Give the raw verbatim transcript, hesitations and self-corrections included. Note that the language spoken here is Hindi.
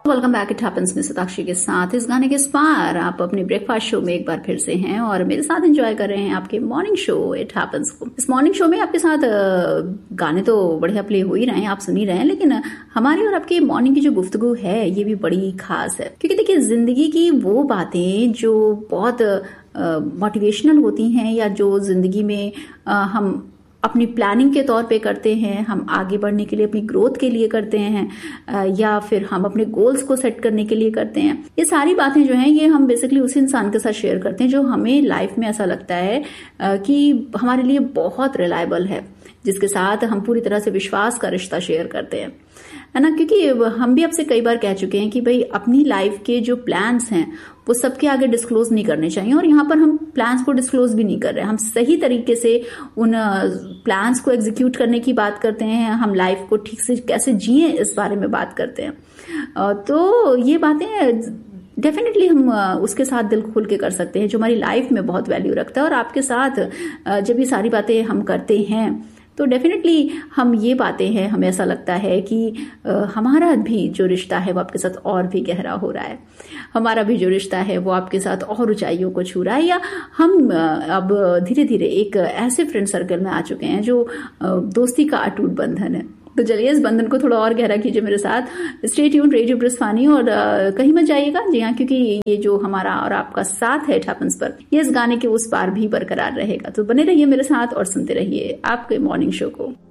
वेलकम बैक इट हैपेंस में सताक्षी के साथ। इस गाने के इस पार आप अपने ब्रेकफास्ट शो में एक बार फिर से हैं और मेरे साथ एंजॉय कर रहे हैं आपके मॉर्निंग शो इट हैपेंस को। इस मॉर्निंग शो में आपके साथ गाने तो बढ़िया प्ले हो ही रहे हैं, आप सुन ही रहे हैं, लेकिन हमारी और आपकी मॉर्निंग की जो गुफ्तगू है ये भी बड़ी खास है, क्योंकि देखिए जिंदगी की वो बातें जो बहुत मोटिवेशनल होती हैं या जो जिंदगी में आ, हम अपनी प्लानिंग के तौर पे करते हैं, हम आगे बढ़ने के लिए अपनी ग्रोथ के लिए करते हैं या फिर हम अपने गोल्स को सेट करने के लिए करते हैं। ये सारी बातें जो हैं ये हम बेसिकली उस इंसान के साथ शेयर करते हैं जो हमें लाइफ में ऐसा लगता है कि हमारे लिए बहुत रिलायबल है, जिसके साथ हम पूरी तरह से विश्वास का रिश्ता शेयर करते हैं, है ना। क्योंकि हम भी आपसे कई बार कह चुके हैं कि भाई अपनी लाइफ के जो प्लान्स हैं वो सबके आगे डिस्क्लोज नहीं करने चाहिए, और यहाँ पर हम प्लान्स को डिस्क्लोज भी नहीं कर रहे हैं। हम सही तरीके से उन प्लान्स को एग्जीक्यूट करने की बात करते हैं, हम लाइफ को ठीक से कैसे जिए इस बारे में बात करते हैं। तो ये बातें डेफिनेटली हम उसके साथ दिल खोल के कर सकते हैं जो हमारी लाइफ में बहुत वैल्यू रखता है। और आपके साथ जब ये सारी बातें हम करते हैं तो डेफिनेटली हम ये बातें हैं, हमें ऐसा लगता है कि आ, हमारा भी जो रिश्ता है वो आपके साथ और भी गहरा हो रहा है, हमारा भी जो रिश्ता है वो आपके साथ और ऊंचाइयों को छू रहा है, या हम आ, अब धीरे धीरे एक ऐसे फ्रेंड सर्कल में आ चुके हैं जो आ, दोस्ती का अटूट बंधन है। तो चलिए इस बंधन को थोड़ा और गहरा कीजिए मेरे साथ। स्टे ट्यून्ड रेडियो ब्रिस्वानी, और आ, कहीं मत जाइएगा। जी हाँ, क्योंकि ये जो हमारा और आपका साथ है इट हैपेंस पर, ये इस गाने के उस पार भी बरकरार रहेगा। तो बने रहिए मेरे साथ और सुनते रहिए आपके मॉर्निंग शो को।